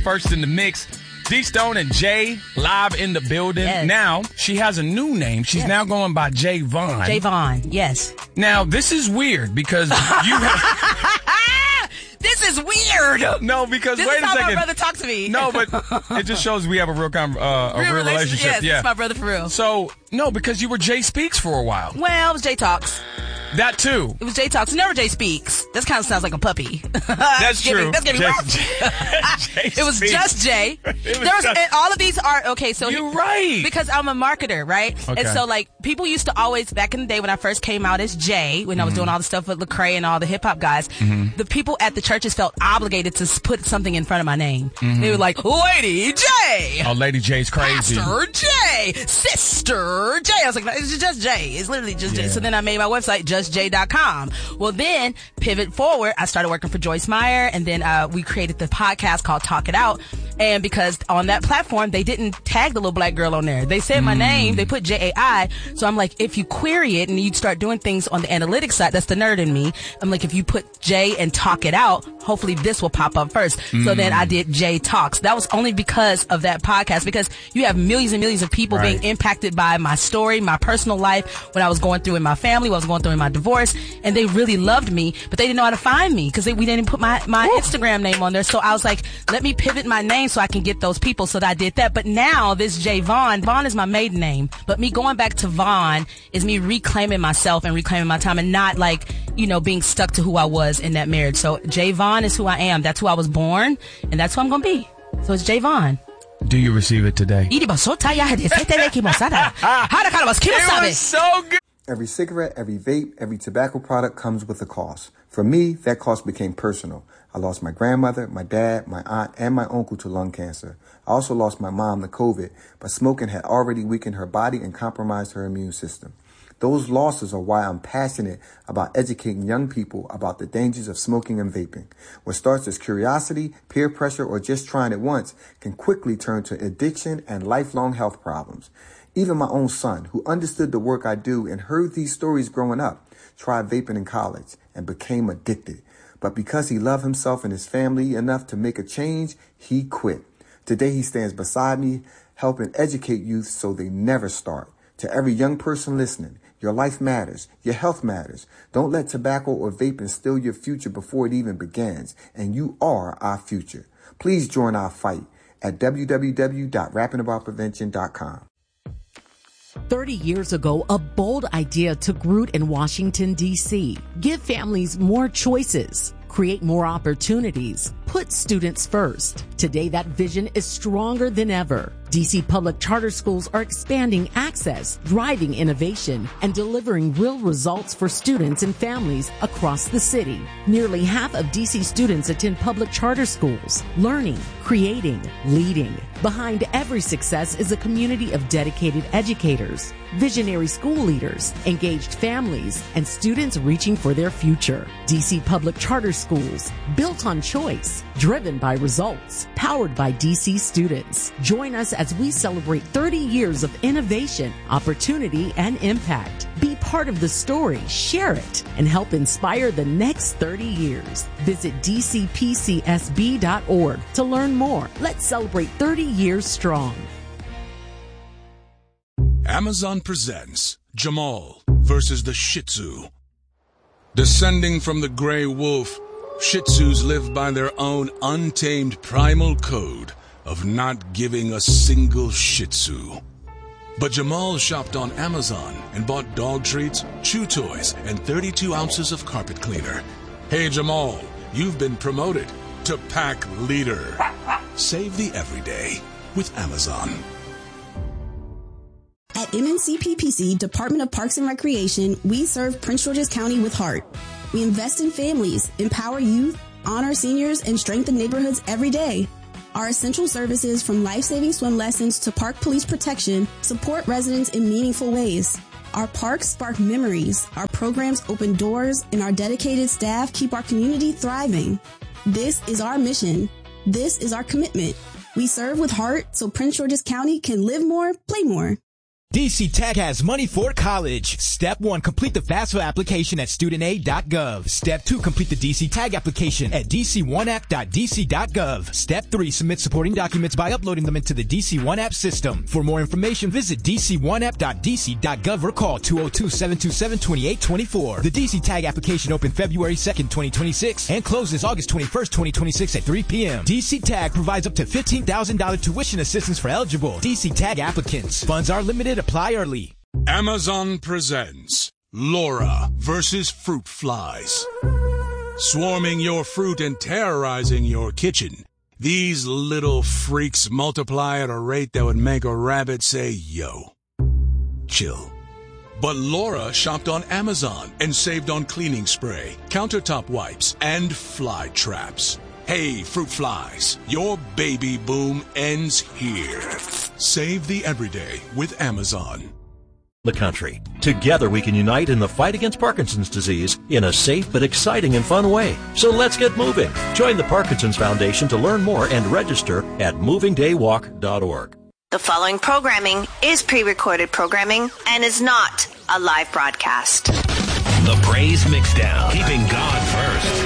first in the mix. D Stone and Jay live in the building. Yes. Now, she has a new name. She's now going by Javon. Javon, yes. Now, this is weird because you have... This is weird. No, because this wait is a how second. my brother talks to me. No, but it just shows we have a real relationship. Yes, yeah, it's my brother for real. So, no, because you were Jay Speaks for a while. Well, it was Jay Talks. That too. It was Jay Talks. Never Jay Speaks. That kind of sounds like a puppy. That's true. That's getting rough. It was just Jay. And all of these are, okay, so. You're right. Because I'm a marketer, right? Okay. And so, like, people used to always, back in the day when I first came out as Jay, when I was doing all the stuff with Lecrae and all the hip hop guys, the people at the churches felt obligated to put something in front of my name. They were like, Lady J. Oh, Lady J's crazy. Pastor J. Sister J. I was like, no, it's just Jay. It's literally just Jay. So then I made my website, justjay.com. Well, then, pivot forward, I started working for Joyce Meyer, and then we created the podcast called Talk It Out. And because on that platform, they didn't tag the little black girl on there. They said my name, they put J-A-I. So I'm like, if you query it and you start doing things on the analytics side, that's the nerd in me. I'm like, if you put J and Talk It Out, hopefully this will pop up first. So then I did J Talks. That was only because of that podcast, because you have millions and millions of people being impacted by my story, my personal life, when I was going through in my family, what I was going through in my divorce, and they really loved me, but they didn't know how to find me because we didn't put my Instagram name on there. So I was like, let me pivot my name so I can get those people. So that I did that. But now this Javon, Vaughn is my maiden name, but me going back to Vaughn is me reclaiming myself and reclaiming my time and not like, you know, being stuck to who I was in that marriage. So Javon is who I am. That's who I was born, and that's who I'm going to be. So it's Javon. Do you receive it today? It was so good. Every cigarette, every vape, every tobacco product comes with a cost. For me, that cost became personal. I lost my grandmother, my dad, my aunt, and my uncle to lung cancer. I also lost my mom to COVID, but smoking had already weakened her body and compromised her immune system. Those losses are why I'm passionate about educating young people about the dangers of smoking and vaping. What starts as curiosity, peer pressure, or just trying it once can quickly turn to addiction and lifelong health problems. Even my own son, who understood the work I do and heard these stories growing up, tried vaping in college and became addicted. But because he loved himself and his family enough to make a change, he quit. Today he stands beside me, helping educate youth so they never start. To every young person listening, your life matters. Your health matters. Don't let tobacco or vaping steal your future before it even begins. And you are our future. Please join our fight at www.rappingaboutprevention.com. 30 years ago, a bold idea took root in Washington, D.C. Give families more choices, create more opportunities, put students first. Today, that vision is stronger than ever. D.C. public charter schools are expanding access, driving innovation, and delivering real results for students and families across the city. Nearly half of D.C. students attend public charter schools, learning, creating, leading. Behind every success is a community of dedicated educators, visionary school leaders, engaged families, and students reaching for their future. D.C. public charter schools, built on choice, driven by results, powered by D.C. students. Join us as we celebrate 30 years of innovation, opportunity, and impact. Be part of the story, share it, and help inspire the next 30 years. Visit dcpcsb.org to learn more. Let's celebrate 30 years strong. Amazon presents Jamal versus the Shih Tzu. Descending from the gray wolf, Shih Tzus live by their own untamed primal code of not giving a single Shih Tzu. But Jamal shopped on Amazon and bought dog treats, chew toys, and 32 ounces of carpet cleaner. Hey Jamal, you've been promoted to pack leader. Save the everyday with Amazon. At MNCPPC, Department of Parks and Recreation, we serve Prince George's County with heart. We invest in families, empower youth, honor seniors, and strengthen neighborhoods every day. Our essential services, from life-saving swim lessons to park police protection, support residents in meaningful ways. Our parks spark memories, our programs open doors, and our dedicated staff keep our community thriving. This is our mission. This is our commitment. We serve with heart so Prince George's County can live more, play more. DC Tag has money for college. Step 1, complete the FAFSA application at studentaid.gov. Step 2, complete the DC Tag application at dc1app.dc.gov. Step 3, submit supporting documents by uploading them into the DC One App system. For more information, visit dc1app.dc.gov or call 202-727-2824. The DC Tag application opened February 2nd, 2026 and closes August 21st, 2026 at 3 p.m. DC Tag provides up to $15,000 tuition assistance for eligible DC Tag applicants. Funds are limited. Apply early. Amazon presents Laura versus fruit flies. Swarming your fruit and terrorizing your kitchen. These little freaks multiply at a rate that would make a rabbit say, yo. Chill. But Laura shopped on Amazon and saved on cleaning spray, countertop wipes, and fly traps. Hey, fruit flies, your baby boom ends here. Save the everyday with Amazon. The country. Together we can unite in the fight against Parkinson's disease in a safe but exciting and fun way. So let's get moving. Join the Parkinson's Foundation to learn more and register at movingdaywalk.org. The following programming is pre-recorded programming and is not a live broadcast. The Praise Mixdown, keeping God first.